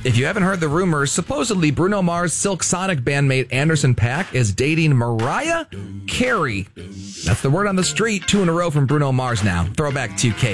If you haven't heard the rumors, supposedly Bruno Mars' Silk Sonic bandmate Anderson .Paak is dating Mariah Carey. That's the word on the street. 2 in a row from Bruno Mars now. Throwback 2K.